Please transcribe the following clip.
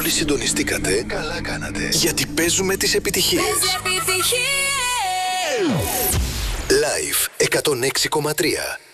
όλοι συντονιστήκατε, καλά κάνατε. Γιατί παίζουμε τις επιτυχίες. Live 106,3.